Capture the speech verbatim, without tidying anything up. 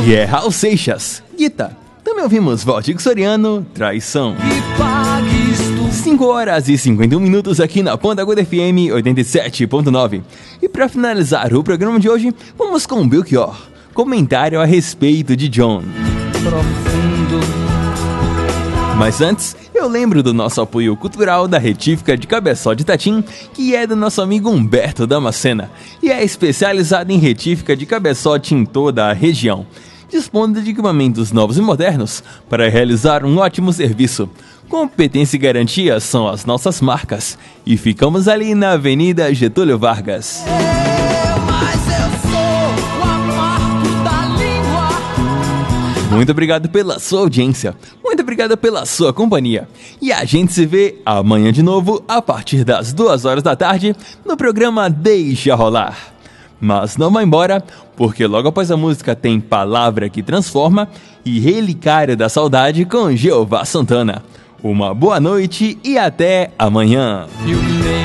E é Raul Seixas, Guita. Também ouvimos Valdir Soriano, Traição. cinco horas e cinquenta e um minutos aqui na Ponta Aguda F M oitenta e sete ponto nove. E para finalizar o programa de hoje, vamos com Belchior. Comentário a respeito de John. Profundo. Mas antes, eu lembro do nosso apoio cultural da Retífica de Cabeçó de Itatim, que é do nosso amigo Humberto Damascena, e é especializado em retífica de cabeçote em toda a região, dispondo de equipamentos novos e modernos para realizar um ótimo serviço. Competência e garantia são as nossas marcas, e ficamos ali na Avenida Getúlio Vargas. Muito obrigado pela sua audiência, muito obrigado pela sua companhia. E a gente se vê amanhã de novo, a partir das duas horas da tarde, no programa Deixa Rolar. Mas não vá embora, porque logo após a música tem Palavra que Transforma e Relicário da Saudade com Jeová Santana. Uma boa noite e até amanhã.